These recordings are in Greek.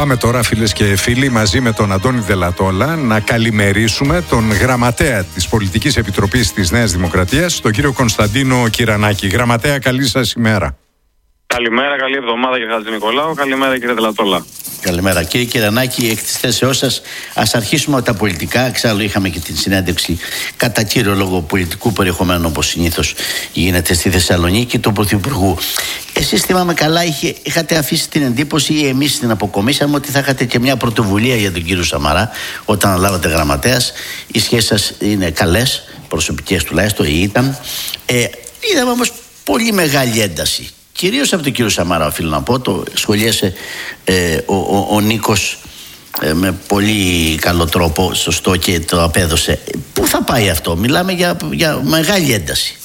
Πάμε τώρα, φίλες και φίλοι, μαζί με τον Αντώνη Δελατόλα να καλημερίσουμε τον γραμματέα της Πολιτικής Επιτροπής της Νέας Δημοκρατίας, τον κύριο Κωνσταντίνο Κυρανάκη. Γραμματέα, καλή σας ημέρα. Καλημέρα, καλή εβδομάδα κύριε Χατζηνικολάου. Καλημέρα κύριε Δελατόλα. Καλημέρα. Κύριε Κυρανάκη, εκ της θέσεώς σας, ας αρχίσουμε από τα πολιτικά. Εξάλλου είχαμε και την συνέντευξη κατά κύριο λόγο πολιτικού περιεχομένου, όπως συνήθως γίνεται στη Θεσσαλονίκη, του Πρωθυπουργού. Εσείς, θυμάμαι καλά, είχατε αφήσει την εντύπωση, ή εμείς την αποκομίσαμε, ότι θα είχατε και μια πρωτοβουλία για τον κύριο Σαμαρά όταν αναλάβατε γραμματέας. Οι σχέσεις σας είναι καλές, προσωπικές τουλάχιστον, ή ήταν. Είδαμε όμως πολύ μεγάλη ένταση. Κυρίως από τον κύριο Σαμαρά, οφείλω να πω, το σχολίασε ο Νίκος με πολύ καλό τρόπο, σωστό, και το απέδωσε. Πού θα πάει αυτό? Μιλάμε για μεγάλη ένταση.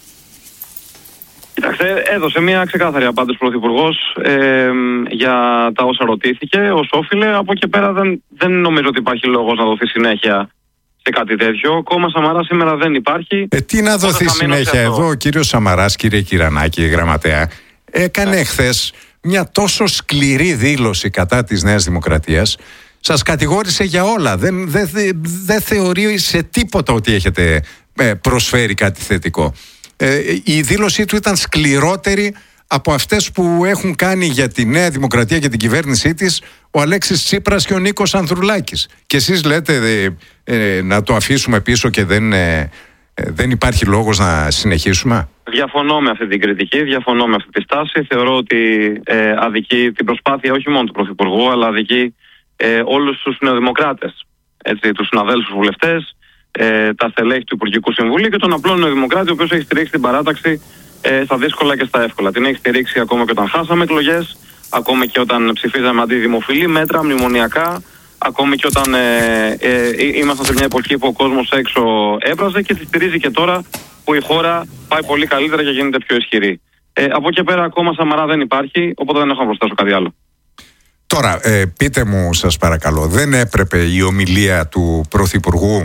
Κοιτάξτε, έδωσε μια ξεκάθαρη απάντηση ο Πρωθυπουργός για τα όσα ρωτήθηκε ως όφιλε. Από εκεί πέρα δεν νομίζω ότι υπάρχει λόγος να δοθεί συνέχεια σε κάτι τέτοιο. Κόμμα Σαμαρά σήμερα δεν υπάρχει. Τι να δοθεί συνέχεια εδώ? Ο κύριος Σαμαράς, κύριε Κυρανάκη, γραμματέα, έκανε χθες μια τόσο σκληρή δήλωση κατά της Νέας Δημοκρατίας. Σας κατηγόρησε για όλα. Δεν θεωρεί σε τίποτα ότι έχετε προσφέρει κάτι θετικό. Η δήλωσή του ήταν σκληρότερη από αυτές που έχουν κάνει για τη Νέα Δημοκρατία και την κυβέρνησή της ο Αλέξης Τσίπρας και ο Νίκος Ανδρουλάκης. Και εσείς λέτε να το αφήσουμε πίσω και δεν υπάρχει λόγος να συνεχίσουμε. Διαφωνώ με αυτή την κριτική, διαφωνώ με αυτή τη στάση. Θεωρώ ότι αδικεί την προσπάθεια όχι μόνο του Πρωθυπουργού, αλλά αδικεί όλους τους νεοδημοκράτες. Τους συναδέλφους βουλευτές, τα στελέχη του Υπουργικού Συμβουλίου και τον απλό νεοδημοκράτη, ο οποίος έχει στηρίξει την παράταξη στα δύσκολα και στα εύκολα. Την έχει στηρίξει ακόμα και όταν χάσαμε εκλογές, ακόμα και όταν ψηφίζαμε αντιδημοφιλή μέτρα, μνημονιακά, ακόμη και όταν ήμασταν σε μια εποχή που ο κόσμος έξω έβραζε, και τη στηρίζει και τώρα που η χώρα πάει πολύ καλύτερα και γίνεται πιο ισχυρή. Από εκεί πέρα ακόμα Σαμαρά δεν υπάρχει, οπότε δεν έχω να προσθέσω κάτι άλλο. Τώρα, πείτε μου σας παρακαλώ, δεν έπρεπε η ομιλία του Πρωθυπουργού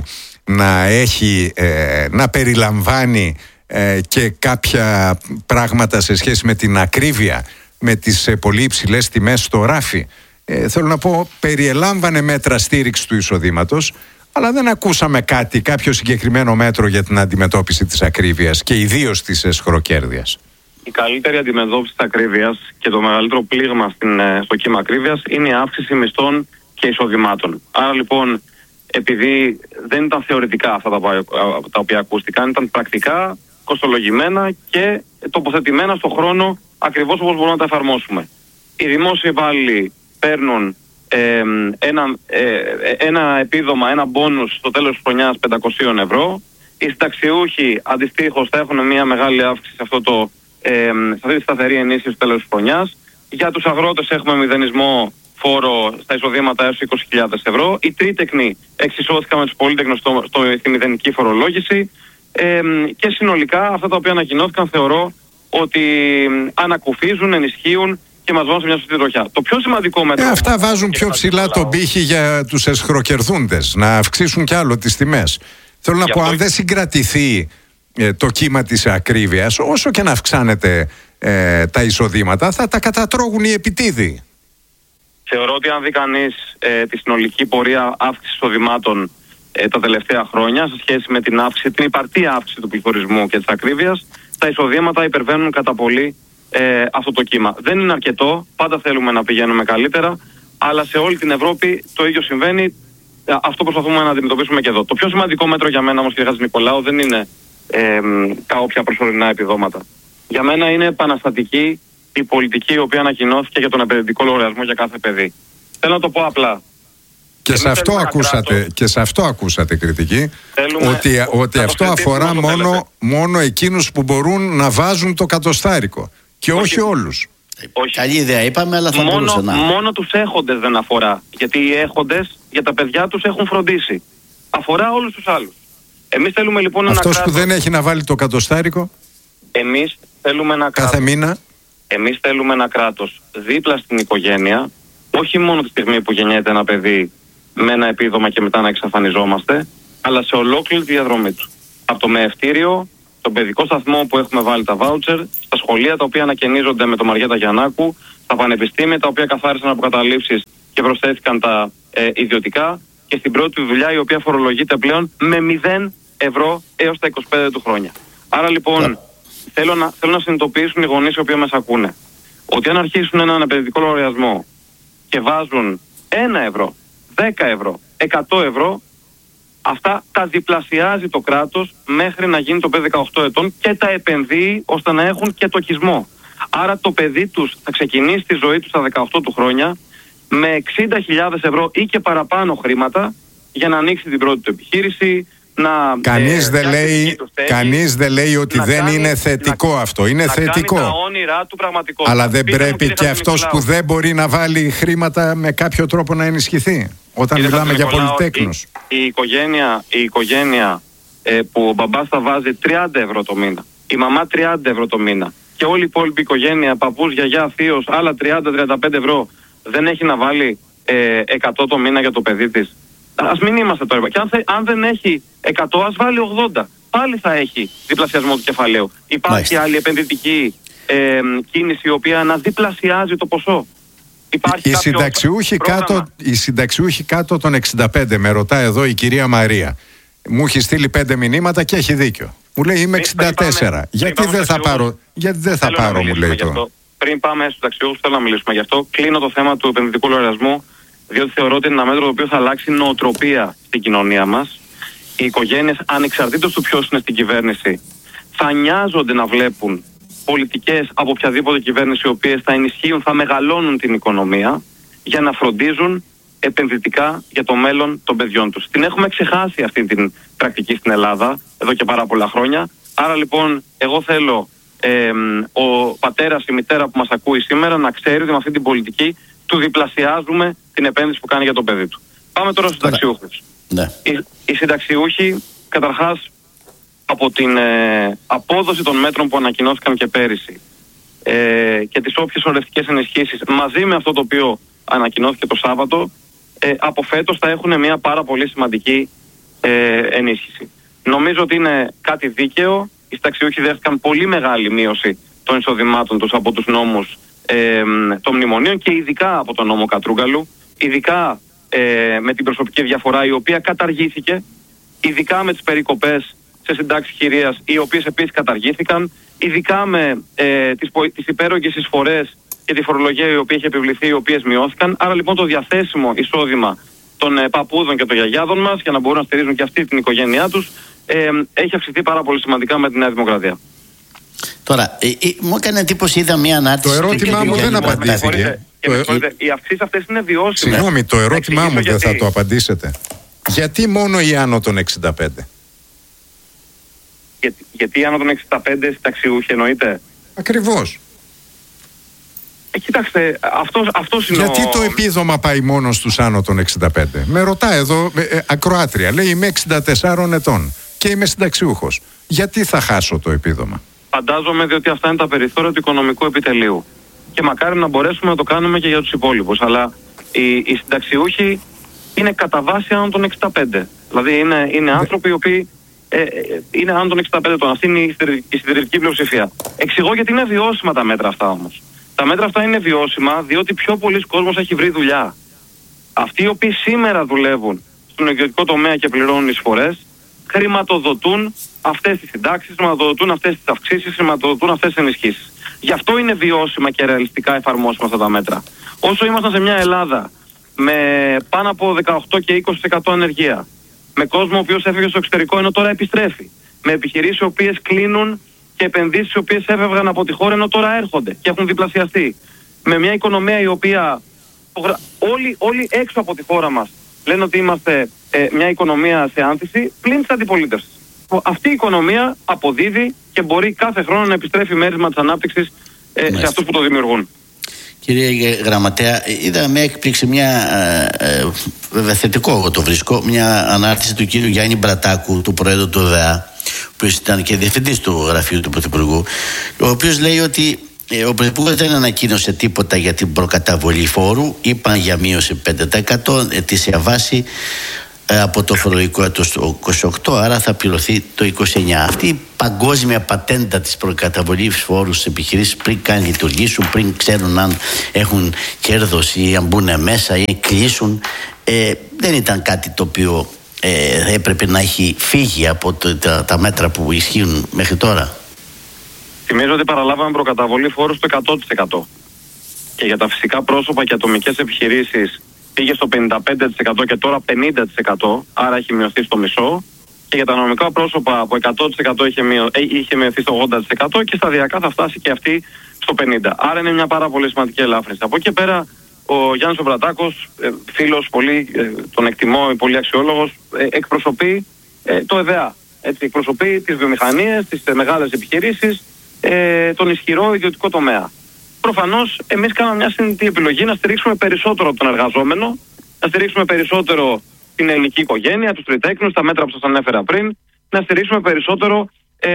να περιλαμβάνει και κάποια πράγματα σε σχέση με την ακρίβεια, με τις πολύ υψηλές τιμές στο ράφι? Θέλω να πω, περιελάμβανε μέτρα στήριξη του εισοδήματος, αλλά δεν ακούσαμε κάποιο συγκεκριμένο μέτρο για την αντιμετώπιση της ακρίβειας και ιδίως της εσχροκέρδειας. Η καλύτερη αντιμετώπιση της ακρίβειας και το μεγαλύτερο πλήγμα στο κύμα ακρίβειας είναι η αύξηση μισθών και εισοδημάτων. Άρα λοιπόν, επειδή δεν ήταν θεωρητικά αυτά τα οποία ακούστηκαν, ήταν πρακτικά, κοστολογημένα και τοποθετημένα στον χρόνο, ακριβώς όπως μπορούμε να τα εφαρμόσουμε. Οι δημόσιοι υπάλληλοι παίρνουν ένα επίδομα, ένα μπόνους στο τέλος της χρονιάς 500 ευρώ. Οι συνταξιούχοι αντιστοίχως θα έχουν μια μεγάλη αύξηση σε αυτή τη σταθερή ενίσχυση στο τέλος της χρονιάς. Για τους αγρότες έχουμε μηδενισμό φόρο στα εισοδήματα έως 20.000 ευρώ. Οι τρίτεκνοι εξισώθηκαν με τους πολύτεκνους στη μηδενική φορολόγηση. Και συνολικά αυτά τα οποία ανακοινώθηκαν θεωρώ ότι ανακουφίζουν, ενισχύουν και μας βάζουν σε μια σωστή τροχιά. Το πιο σημαντικό μέτρο... Αυτά βάζουν πιο ψηλά τον πύχη για τους εσχροκερδούντες, να αυξήσουν κι άλλο τις τιμές. Θέλω να πω, αν δεν συγκρατηθεί το κύμα της ακρίβειας, όσο και να αυξάνεται τα εισοδήματα, θα τα κατατρώγουν οι επιτίδοι. Θεωρώ ότι αν δει κανείς τη συνολική πορεία αύξησης εισοδημάτων τα τελευταία χρόνια, σε σχέση με την υπαρτή αύξηση του πληθωρισμού και της ακρίβειας, τα εισοδήματα υπερβαίνουν κατά πολύ αυτό το κύμα. Δεν είναι αρκετό, πάντα θέλουμε να πηγαίνουμε καλύτερα, αλλά σε όλη την Ευρώπη το ίδιο συμβαίνει. Αυτό προσπαθούμε να αντιμετωπίσουμε και εδώ. Το πιο σημαντικό μέτρο για μένα όμως, κύριε Χατζηνικολάου, δεν είναι κάποια προσωρινά επιδόματα. Για μένα είναι επαναστατική η πολιτική η οποία ανακοινώθηκε για τον επενδυτικό λογαριασμό για κάθε παιδί. Θέλω να το πω απλά. Και σε αυτό ακούσατε κριτική, ότι αυτό αφορά μόνο εκείνους που μπορούν να βάζουν το κατοστάρικο και όχι όλους. Όχι. Καλή ιδέα είπαμε, αλλά θα μπορούσε να... Μόνο τους έχοντες δεν αφορά, γιατί οι έχοντες για τα παιδιά τους έχουν φροντίσει. Αφορά όλους τους άλλους. Εμείς θέλουμε λοιπόν αυτός που δεν έχει να βάλει το κατοστάρικο, εμείς θέλουμε ένα κάθε μήνα. Εμείς θέλουμε ένα κράτος δίπλα στην οικογένεια, όχι μόνο τη στιγμή που γεννιέται ένα παιδί με ένα επίδομα και μετά να εξαφανιζόμαστε, αλλά σε ολόκληρη τη διαδρομή του. Από το μεευτήριο, τον παιδικό σταθμό που έχουμε βάλει τα βάουτσερ, στα σχολεία τα οποία ανακαινίζονται με το Μαριέτα Γιαννάκου, στα πανεπιστήμια τα οποία καθάρισαν από καταλήψεις και προσθέθηκαν τα ιδιωτικά, και στην πρώτη δουλειά, η οποία φορολογείται πλέον με 0 ευρώ έως τα 25 του χρόνια. Άρα λοιπόν θέλω να συνειδητοποιήσουν οι γονείς οι οποίοι μας ακούνε ότι αν αρχίσουν έναν επενδυτικό λογαριασμό και βάζουν 1 ευρώ, 10 ευρώ, 100 ευρώ, αυτά τα διπλασιάζει το κράτος μέχρι να γίνει το παιδί 18 ετών και τα επενδύει ώστε να έχουν και τοκισμό. Άρα το παιδί τους θα ξεκινήσει τη ζωή του στα 18 του χρόνια με 60.000 ευρώ ή και παραπάνω χρήματα για να ανοίξει την πρώτη του επιχείρηση. Κανείς δεν λέει ότι δεν είναι θετικό αυτό. Είναι θετικό. Κάνει τα όνειρά του πραγματικότητα. Αλλά δεν πρέπει και αυτός που δεν μπορεί να βάλει χρήματα με κάποιο τρόπο να ενισχυθεί. Όταν μιλάμε για πολυτέκνους. Η οικογένεια που ο μπαμπάς θα βάζει 30 ευρώ το μήνα, η μαμά 30 ευρώ το μήνα και όλη η υπόλοιπη οικογένεια, παππούς, γιαγιά, θείος, άλλα 30-35 ευρώ, δεν έχει να βάλει 100 το μήνα για το παιδί της. Ας μην είμαστε τώρα. Και αν δεν έχει 100, ας βάλει 80. Πάλι θα έχει διπλασιασμό του κεφαλαίου. Υπάρχει άλλη επενδυτική κίνηση η οποία να διπλασιάζει το ποσό. Οι συνταξιούχοι κάτω των 65, με ρωτά εδώ η κυρία Μαρία. Μου έχει στείλει 5 μηνύματα και έχει δίκιο. Μου λέει είμαι 64. Γιατί δεν θα πάρω, μου λέει το. Πριν πάμε στους συνταξιούχους, θέλω να μιλήσουμε γι' αυτό. Κλείνω το θέμα του επενδυτικού λογαριασμού, διότι θεωρώ ότι είναι ένα μέτρο το οποίο θα αλλάξει νοοτροπία στην κοινωνία μας. Οι οικογένειες, ανεξαρτήτως του ποιος είναι στην κυβέρνηση, θα νοιάζονται να βλέπουν πολιτικές από οποιαδήποτε κυβέρνηση, οι οποίες θα ενισχύουν, θα μεγαλώνουν την οικονομία για να φροντίζουν επενδυτικά για το μέλλον των παιδιών τους. Την έχουμε ξεχάσει αυτή την πρακτική στην Ελλάδα εδώ και πάρα πολλά χρόνια. Άρα λοιπόν εγώ θέλω ο πατέρας, η μητέρα που μας ακούει σήμερα να ξέρει ότι με αυτή την πολιτική του διπλασιάζουμε την επένδυση που κάνει για το παιδί του. Πάμε τώρα στους συνταξιούχους. Ναι. Οι συνταξιούχοι, καταρχάς, από την απόδοση των μέτρων που ανακοινώθηκαν και πέρυσι και τις όποιες ορευτικές ενισχύσεις, μαζί με αυτό το οποίο ανακοινώθηκε το Σάββατο, από φέτος θα έχουν μια πάρα πολύ σημαντική ενίσχυση. Νομίζω ότι είναι κάτι δίκαιο. Οι συνταξιούχοι δέχτηκαν πολύ μεγάλη μείωση των εισοδημάτων τους από τους νόμους των μνημονίων και ειδικά από τον νόμο Κατρούγκαλου, ειδικά με την προσωπική διαφορά η οποία καταργήθηκε, ειδικά με τις περικοπές σε συντάξεις χειρίας οι οποίες επίσης καταργήθηκαν, ειδικά με τις υπέρογγες εισφορές και τη φορολογία η οποία είχε επιβληθεί, οι οποίες μειώθηκαν. Άρα λοιπόν το διαθέσιμο εισόδημα των παππούδων και των γιαγιάδων μας για να μπορούν να στηρίζουν και αυτή την οικογένειά τους έχει αυξηθεί πάρα πολύ σημαντικά με τη Νέα Δημοκρατία. Τώρα, μου έκανε εντύπωση, είδα μια ανάρτηση. Το ερώτημά μου δεν απαντήθηκε. Οι αυξήσεις αυτές είναι βιώσιμες. Συγγνώμη, το ερώτημά μου δεν θα το απαντήσετε. Γιατί μόνο οι άνω των 65? Γιατί άνω των 65 συνταξιούχοι εννοείται? Ακριβώς. Κοιτάξτε, αυτός είναι. Γιατί το επίδομα πάει μόνο στους άνω των 65? Με ρωτά εδώ ακροάτρια, λέει είμαι 64 ετών και είμαι συνταξιούχος. Γιατί θα χάσω το επίδομα? Φαντάζομαι διότι αυτά είναι τα περιθώρια του οικονομικού επιτελείου. Και μακάρι να μπορέσουμε να το κάνουμε και για τους υπόλοιπους. Αλλά οι συνταξιούχοι είναι κατά βάση άνω των 65. Δηλαδή είναι άνθρωποι οι οποίοι είναι άνω των 65 ετών. Αυτή είναι η συντηρητική πλειοψηφία. Εξηγώ γιατί είναι βιώσιμα τα μέτρα αυτά όμως. Τα μέτρα αυτά είναι βιώσιμα διότι πιο πολλοί κόσμος έχει βρει δουλειά. Αυτοί οι οποίοι σήμερα δουλεύουν στον ιδιωτικό τομέα και πληρώνουν εισφορές, χρηματοδοτούν αυτές τις συντάξεις, χρηματοδοτούν αυτές τις αυξήσεις, χρηματοδοτούν αυτές τις ενισχύσεις. Γι' αυτό είναι βιώσιμα και ρεαλιστικά εφαρμόσιμα αυτά τα μέτρα. Όσο ήμασταν σε μια Ελλάδα με πάνω από 18 και 20% ανεργία, με κόσμο ο οποίος έφυγε στο εξωτερικό ενώ τώρα επιστρέφει, με επιχειρήσεις οι οποίες κλείνουν και επενδύσεις οι οποίες έφευγαν από τη χώρα ενώ τώρα έρχονται και έχουν διπλασιαστεί, με μια οικονομία η οποία όλοι έξω από τη χώρα μας λένε ότι είμαστε μια οικονομία σε άνθηση, πλην της αντιπολίτευσης. Αυτή η οικονομία αποδίδει και μπορεί κάθε χρόνο να επιστρέφει μέρισμα της ανάπτυξης σε αυτούς που το δημιουργούν. Κύριε Γραμματέα, είδα με έκπληξη μια, βέβαια θετικό εγώ το βρίσκω, μια ανάρτηση του κύριου Γιάννη Μπρατάκου, του Προέδρου του ΟΔΕΑ, που ήταν και διευθυντής του γραφείου του Πρωθυπουργού, ο οποίος λέει ότι ο Πρωθυπουργός δεν ανακοίνωσε τίποτα για την προκαταβολή φόρου, είπαν για μείωση 5%, ετήσια βάση. από το φορολογικό έτος το 28, άρα θα πληρωθεί το 29. Αυτή η παγκόσμια πατέντα της προκαταβολής φόρου στις επιχειρήσεις πριν καν λειτουργήσουν, πριν ξέρουν αν έχουν κέρδος ή αν μπουν μέσα ή κλείσουν, δεν ήταν κάτι το οποίο έπρεπε να έχει φύγει από τα μέτρα που ισχύουν μέχρι τώρα. Θυμίζω ότι παραλάβαμε προκαταβολή φόρου στο 100%. Και για τα φυσικά πρόσωπα και ατομικές επιχειρήσεις πήγε στο 55% και τώρα 50%, άρα έχει μειωθεί στο μισό. Και για τα νομικά πρόσωπα από 100% είχε μειωθεί στο 80% και σταδιακά θα φτάσει και αυτή στο 50%. Άρα είναι μια πάρα πολύ σημαντική ελάφρυνση. Από εκεί πέρα ο Γιάννης Βρατάκος, φίλος πολύ, τον εκτιμώ, πολύ αξιόλογος, εκπροσωπεί το ΕΔΕΑ. Έτσι, εκπροσωπεί τις βιομηχανίες, τις μεγάλες επιχειρήσεις, τον ισχυρό ιδιωτικό τομέα. Προφανώς εμείς κάναμε μια συνειδητή επιλογή να στηρίξουμε περισσότερο τον εργαζόμενο, να στηρίξουμε περισσότερο την ελληνική οικογένεια, τους τριτέκνους, τα μέτρα που σας ανέφερα πριν, να στηρίξουμε περισσότερο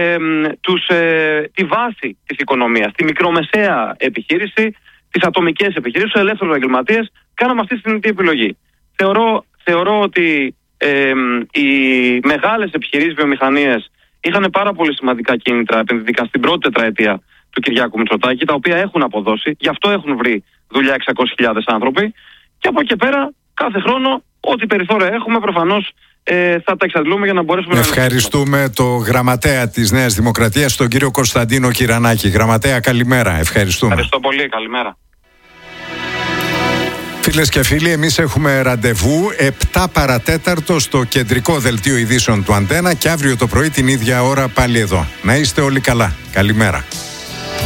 τη βάση της οικονομίας, τη μικρομεσαία επιχείρηση, τις ατομικές επιχειρήσεις, τους ελεύθερους επαγγελματίες. Κάναμε αυτή τη συνειδητή επιλογή. Θεωρώ ότι οι μεγάλες επιχειρήσεις, βιομηχανίες είχαν πάρα πολύ σημαντικά κίνητρα επενδυτικά στην πρώτη τετραετία του Κυριάκου Μητσοτάκη, τα οποία έχουν αποδώσει, γι' αυτό έχουν βρει δουλειά 600.000 άνθρωποι. Και από εκεί πέρα, κάθε χρόνο, ό,τι περιθώρια έχουμε, προφανώς θα τα εξαντλούμε για να μπορέσουμε Ευχαριστούμε το γραμματέα της Νέας Δημοκρατίας, τον κύριο Κωνσταντίνο Κυρανάκη. Γραμματέα, καλημέρα. Ευχαριστούμε. Ευχαριστώ πολύ. Καλημέρα. Φίλες και φίλοι, εμείς έχουμε ραντεβού 7 παρατέταρτο στο κεντρικό δελτίο ειδήσεων του Αντένα και αύριο το πρωί την ίδια ώρα πάλι εδώ. Να είστε όλοι καλά. Καλημέρα.